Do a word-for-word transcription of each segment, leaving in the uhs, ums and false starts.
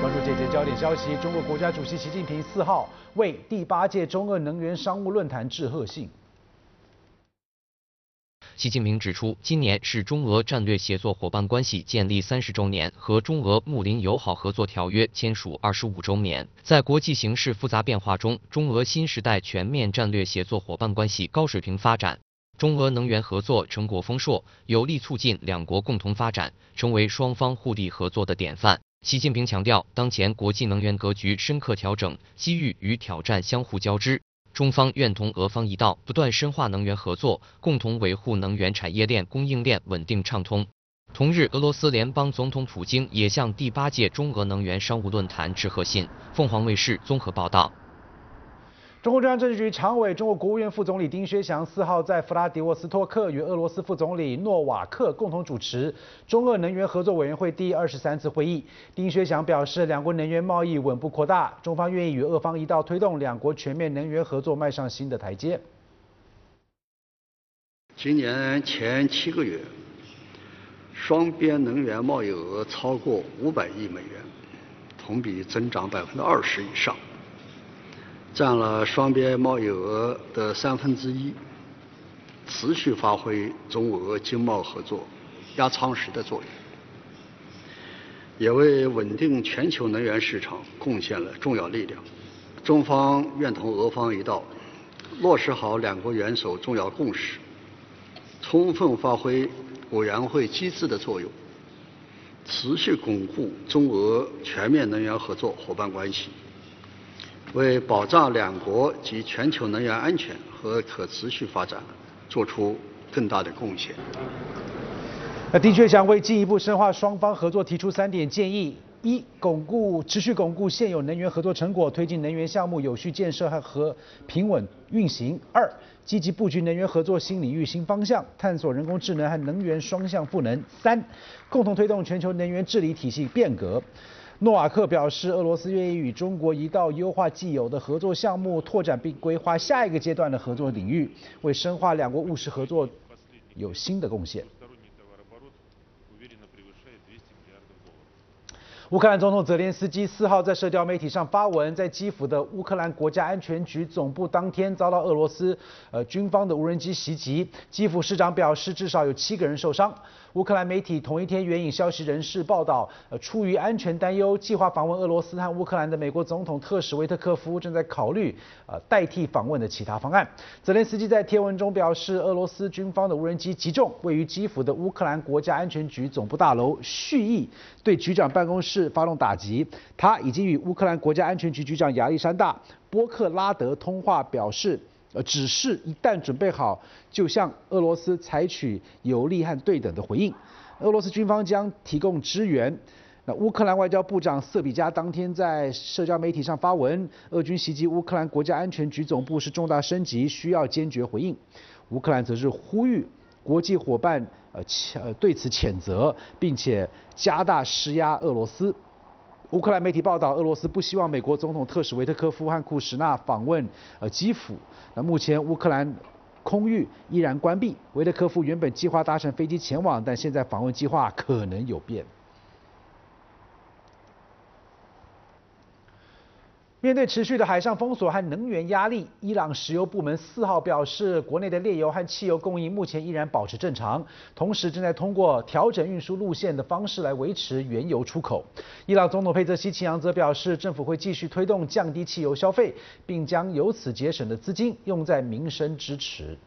关注这节焦点消息，中国国家主席习近平四号为第八届中俄能源商务论坛致贺信。 习近平指出，今年是中俄战略协作伙伴关系建立三十周年和中俄睦邻友好合作条约签署二十五周年。在国际形势复杂变化中，中俄新时代全面战略协作伙伴关系高水平发展，中俄能源合作成果丰硕，有力促进两国共同发展，成为双方互利合作的典范。习近平强调，当前国际能源格局深刻调整，机遇与挑战相互交织。中方愿同俄方一道，不断深化能源合作，共同维护能源产业链供应链稳定畅通。同日，俄罗斯联邦总统普京也向第八届中俄能源商务论坛致贺信。凤凰卫视综合报道。 中共中央政治局常委、中国国务院副总理丁薛祥四号在弗拉迪沃斯托克与俄罗斯副总理诺瓦克共同主持中俄能源合作委员会第二十三次会议。丁薛祥表示，两国能源贸易稳步扩大，中方愿意与俄方一道推动两国全面能源合作迈上新的台阶。 今年前七个月，双边能源贸易额超过五百亿美元，同比增长百分之二十以上。占了双边贸易额的三分之一，持续发挥中俄经贸合作压舱石的作用，也为稳定全球能源市场贡献了重要力量。中方愿同俄方一道，落实好两国元首重要共识，充分发挥委员会机制的作用，持续巩固中俄全面能源合作伙伴关系，为保障两国及全球能源安全和可持续发展做出更大的贡献。 那丁薛祥为进一步深化双方合作提出三点建议：一、巩固持续巩固现有能源合作成果，推进能源项目有序建设和和平稳运行；二、积极布局能源合作新领域新方向，探索人工智能和能源双向赋能；三、共同推动全球能源治理体系变革。诺瓦克表示，俄罗斯愿意与中国一道优化既有的合作项目，拓展并规划下一个阶段的合作领域，为深化两国务实合作有新的贡献。乌克兰总统泽连斯基四号在社交媒体上发文，在基辅的乌克兰国家安全局总部当天遭到俄罗斯呃军方的无人机袭击，基辅市长表示至少有七个人受伤。乌克兰媒体同一天援引消息人士报道，呃，出于安全担忧，计划访问俄罗斯和乌克兰的美国总统特使维特科夫正在考虑呃代替访问的其他方案。泽连斯基在贴文中表示，俄罗斯军方的无人机击中位于基辅的乌克兰国家安全局总部大楼，蓄意对局长办公室发动打击。他已经与乌克兰国家安全局局长亚历山大·波克拉德通话，表示。呃，只是一旦准备好，就向俄罗斯采取有力和对等的回应。俄罗斯军方将提供支援。那乌克兰外交部长瑟比加当天在社交媒体上发文，俄军袭击乌克兰国家安全局总部是重大升级，需要坚决回应。乌克兰则是呼吁国际伙伴呃呃对此谴责，并且加大施压俄罗斯。乌克兰媒体报道，俄罗斯不希望美国总统特使维特科夫和库什纳访问呃基辅。那目前乌克兰空域依然关闭，维特科夫原本计划搭乘飞机前往，但现在访问计划可能有变。面对持续的海上封锁和能源压力，伊朗石油部门四号表示，国内的炼油和汽油供应目前依然保持正常，同时正在通过调整运输路线的方式来维持原油出口。伊朗总统佩泽西奇扬则表示，政府会继续推动降低汽油消费，并将由此节省的资金用在民生支持。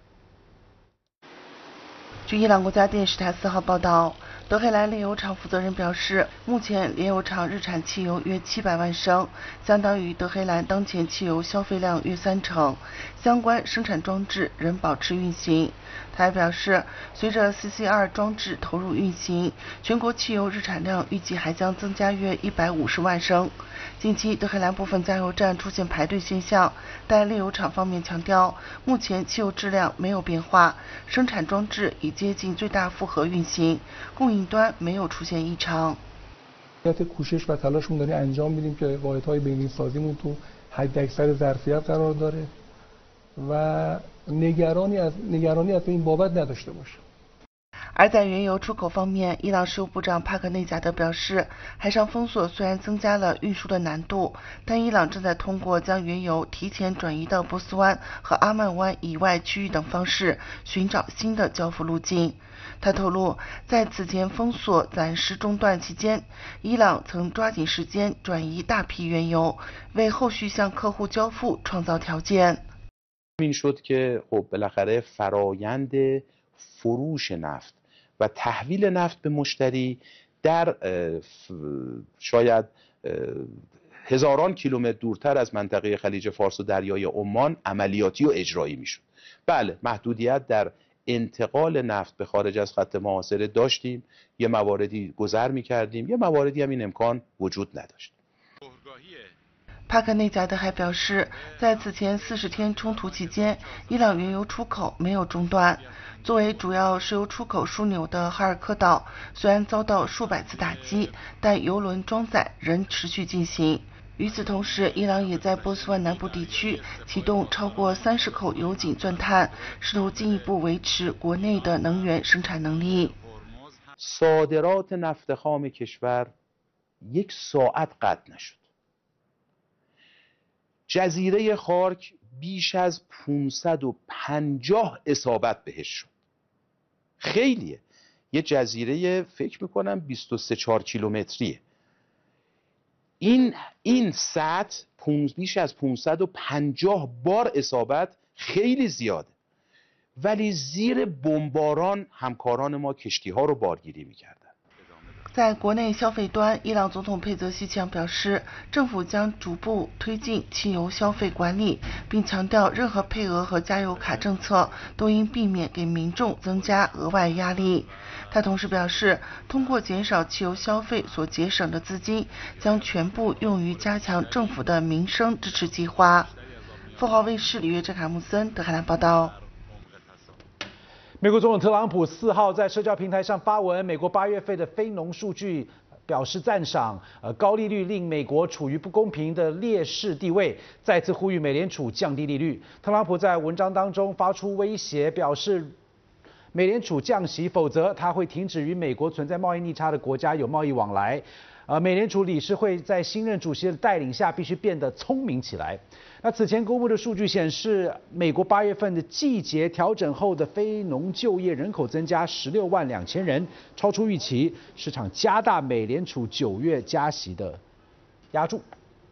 据伊朗国家电视台四号报道，德黑兰炼油厂负责人表示，目前炼油厂日产汽油约七百万升，相当于德黑兰当前汽油消费量约三成，相关生产装置仍保持运行。他还表示，随着 C C 二 装置投入运行，全国汽油日产量预计还将增加约一百五十万升。近期德黑兰部分加油站出现排队现象，但炼油厂方面强调，目前汽油质量没有变化，生产装置已接近最大负荷运行，供应端没有出现异常。 کوشش و تلاشمون داریم انجام میدیم که واحدهای بنزین سازیمون تو حد اکثر ظرفیت قرار داره و نگرانی از نگرانی از این بابت نداشته باشه. 而在原油出口方面，伊朗石油部长帕克内贾德表示，海上封锁虽然增加了运输的难度，但伊朗正在通过将原油提前转移到波斯湾和阿曼湾以外区域等方式寻找新的交付路径。他透露，在此前封锁暂时中断期间，伊朗曾抓紧时间转移大批原油，为后续向客户交付创造条件。 این شد که خب بالاخره فرایند فروش نفت و تحویل نفت به مشتری در شاید هزاران کیلومتر دورتر از منطقه خلیج فارس و دریای عمان عملیاتی و اجرایی میشد. بله، محدودیت در انتقال نفت به خارج از خط محاصره داشتیم، یه مواردی گذر میکردیم، یه مواردی هم این امکان وجود نداشت. 帕克内贾德还表示，在此前四十天冲突期间，伊朗原油出口没有中断。作为主要石油出口枢纽的哈尔科岛，虽然遭到数百次打击，但油轮装载仍持续进行。与此同时，伊朗也在波斯湾南部地区启动超过三十口油井钻探，试图进一步维持国内的能源生产能力。 صادرات نفت خام کشور یک ساعت قطع نشد. جزیره خارک بیش از پانصد و پنجاه اصابت بهش شد. خیلیه. یه جزیره فکر میکنم بیست و سه چهار کیلومتریه. این این سطح بیش از پانصد و پنجاه بار اصابت خیلی زیاده. ولی زیر بمباران همکاران ما کشتی ها رو بارگیری میکردن. 在国内消费端，伊朗总统佩泽西强表示，政府将逐步推进汽油消费管理，并强调任何配额和加油卡政策都应避免给民众增加额外压力。他同时表示，通过减少汽油消费所节省的资金，将全部用于加强政府的民生支持计划。凤凰卫视里约·哲卡穆森德黑兰报道。 美国总统特朗普四号在社交平台上发文，美国八月份的非农数据表示赞赏，呃，高利率令美国处于不公平的劣势地位，再次呼吁美联储降低利率。特朗普在文章当中发出威胁，表示美联储降息，否则他会停止与美国存在贸易逆差的国家有贸易往来。呃，美联储理事会在新任主席的带领下，必须变得聪明起来。 那此前公布的数据显示，美国八月份的季节调整后的非农就业人口增加十六万两千人，超出预期，市场加大美联储九月加息的压注。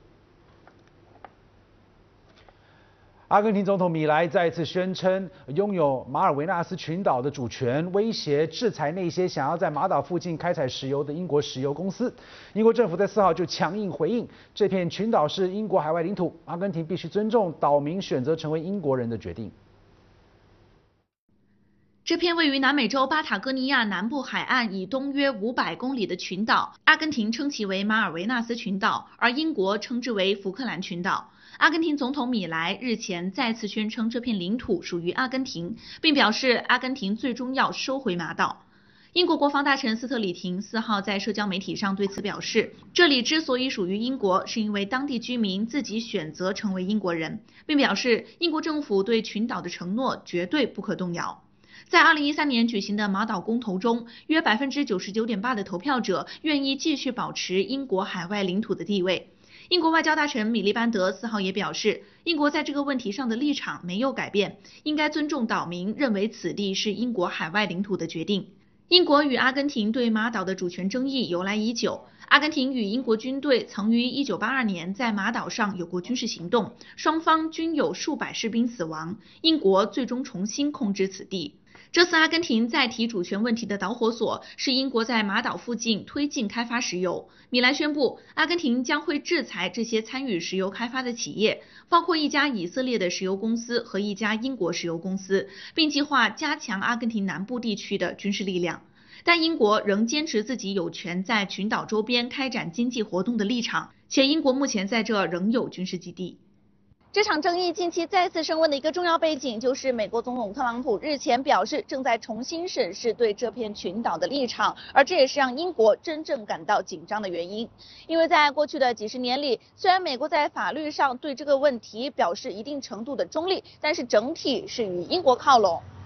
阿根廷总统米莱再次宣称拥有马尔维纳斯群岛的主权，威胁制裁那些想要在马岛附近开采石油的英国石油公司。英国政府在四号就强硬回应，这片群岛是英国海外领土，阿根廷必须尊重岛民选择成为英国人的决定。 这片位于南美洲巴塔哥尼亚南部海岸以东约五百公里的群岛，阿根廷称其为马尔维纳斯群岛，而英国称之为福克兰群岛。阿根廷总统米莱日前再次宣称这片领土属于阿根廷，并表示阿根廷最终要收回马岛。英国国防大臣斯特里廷四号在社交媒体上对此表示，这里之所以属于英国，是因为当地居民自己选择成为英国人，并表示英国政府对群岛的承诺绝对不可动摇。 在二零一三年举行的马岛公投中，约百分之九十九点八的投票者愿意继续保持英国海外领土的地位。英国外交大臣米利班德四号也表示，英国在这个问题上的立场没有改变，应该尊重岛民认为此地是英国海外领土的决定。英国与阿根廷对马岛的主权争议由来已久，阿根廷与英国军队曾于一九八二年在马岛上有过军事行动，双方均有数百士兵死亡，英国最终重新控制此地。 这次阿根廷再提主权问题的导火索是英国在马岛附近推进开发石油。米莱宣布，阿根廷将会制裁这些参与石油开发的企业，包括一家以色列的石油公司和一家英国石油公司，并计划加强阿根廷南部地区的军事力量。但英国仍坚持自己有权在群岛周边开展经济活动的立场，且英国目前在这仍有军事基地。 这场争议近期再次升温的一个重要背景，就是美国总统特朗普日前表示正在重新审视对这片群岛的立场，而这也是让英国真正感到紧张的原因。因为在过去的几十年里，虽然美国在法律上对这个问题表示一定程度的中立，但是整体是与英国靠拢。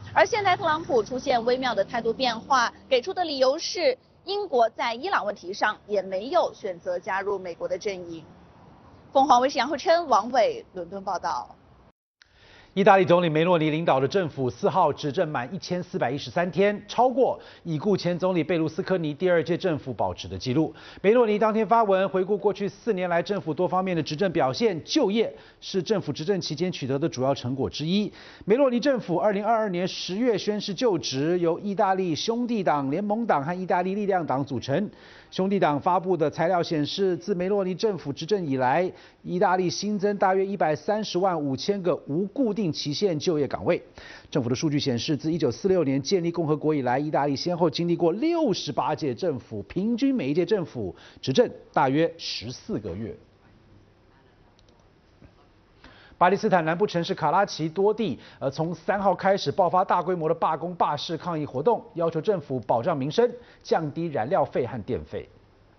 而现在特朗普出现微妙的态度变化，给出的理由是英国在伊朗问题上也没有选择加入美国的阵营。凤凰卫视杨慧琛、王伟伦敦报道。 意大利总理梅洛尼领导的政府四号执政满一千四百一十三天，超过已故前总理贝卢斯科尼第二届政府保持的纪录。梅洛尼当天发文回顾过去四年来政府多方面的执政表现，就业是政府执政期间取得的主要成果之一。梅洛尼政府二零二二年十月宣誓就职，由意大利兄弟党、联盟党和意大利力量党组成。兄弟党发布的材料显示，自梅洛尼政府执政以来，意大利新增大约一百三十万五千个无固定期限就业岗位。政府的数据显示，自一九四六年建立共和国以来，意大利先后经历过六十八届政府，平均每一届政府执政大约十四个月。巴基斯坦南部城市卡拉奇多地，呃，从三号开始爆发大规模的罢工、罢市抗议活动，要求政府保障民生，降低燃料费和电费。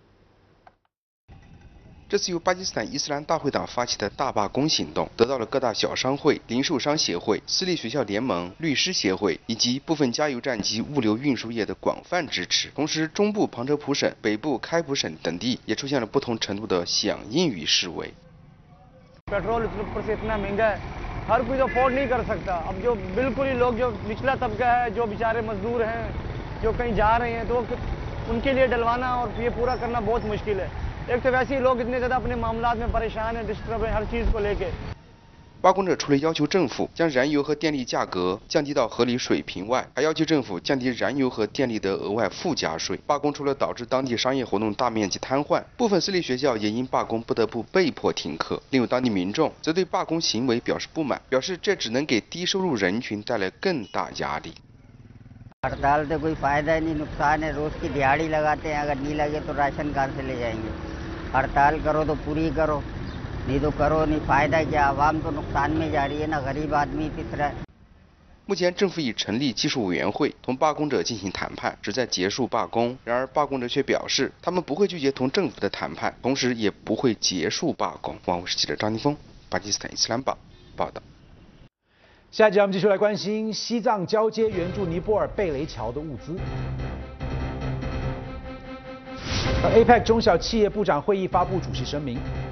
这次由巴基斯坦伊斯兰大会党发起的大罢工行动，得到了各大小商会、零售商协会、私立学校联盟、律师协会以及部分加油站及物流运输业的广泛支持。同时，中部旁遮普省、北部开普省等地也出现了不同程度的响应与示威。 पेट्रोल ऊपर से इतना महंगा है, हर कोई तो अफोर्ड नहीं कर सकता। अब जो बिल्कुल ही लोग जो निचला तबका है, जो बेचारे मजदूर हैं, जो कहीं जा रहे हैं, तो उनके लिए डलवाना और ये पूरा करना बहुत मुश्किल है। एक तो वैसे ही लोग इतने ज़्यादा अपने मामलात में परेशान हैं, डिस्टर्ब हैं हर चीज़ को लेके। 罢工者除了要求政府将燃油和电力价格降低到合理水平外，还要求政府降低燃油和电力的额外附加税。罢工除了导致当地商业活动大面积瘫痪，部分私立学校也因罢工不得不被迫停课。另有当地民众则对罢工行为表示不满，表示这只能给低收入人群带来更大压力。 हड़ताल से कोई फायदा नहीं, नुकसान है। रोज की दिहाड़ी लगाते हैं, अगर नहीं लगे तो राशन कहाँ से ले जाएंगे। हड़ताल करो तो पूरी करो, नहीं तो करो नहीं, फायदा क्या? आवाम तो नुकसान में जा रही है ना, गरीब आदमी तीसरा। 目前，政府已成立技术委员会，同罢工者进行谈判，旨在结束罢工。然而，罢工者却表示，他们不会拒绝同政府的谈判，同时也不会结束罢工。网卫视记者张宁峰，巴基斯坦伊斯兰报报道。 下一集我们继续来关心西藏交接援助尼泊尔贝雷桥的物资。而 A P E C 中小企业部长会议发布主席声明。